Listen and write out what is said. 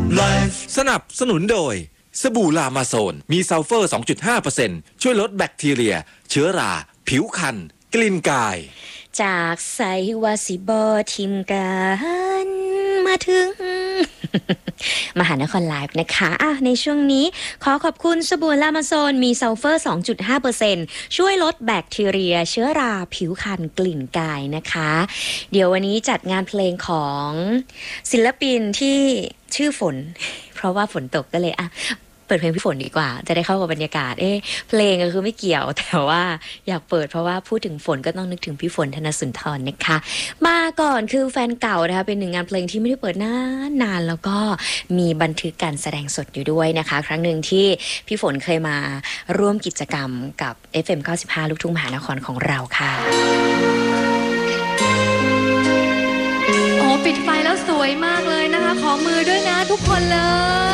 สนับสนุนโดยสบู่ลามาโซนมีซัลเฟอร์ 2.5% ช่วยลดแบคทีเรียเชื้อราผิวคันกลิ่นกายจากไซวาสิบอทิมกันมาถึง มหานครไลฟ์นะคะในช่วงนี้ขอขอบคุณสบู่ลามาโซนมีซัลเฟอร์ 2.5% ช่วยลดแบคทีเรียเชื้อราผิวคันกลิ่นกายนะคะเดี๋ยววันนี้จัดงานเพลงของศิลปินที่ชื่อฝนเพราะว่าฝนตกก็เลยเปิดเพลงพี่ฝนดีกว่าจะได้เข้ากับบรรยากาศเพลงก็คือไม่เกี่ยวแต่ว่าอยากเปิดเพราะว่าพูดถึงฝนก็ต้องนึกถึงพี่ฝนธนสุนทรนะคะมาก่อนคือแฟนเก่านะคะเป็นหนึ่งงานเพลงที่ไม่ได้เปิดนานแล้วก็มีบันทึกการแสดงสดอยู่ด้วยนะคะครั้งหนึ่งที่พี่ฝนเคยมาร่วมกิจกรรมกับ FM 95 ลูกทุ่งมหานครของเราค่ะโอ้ปิดไฟแล้วสวยมากเลยนะคะขอมือด้วยนะทุกคนเลย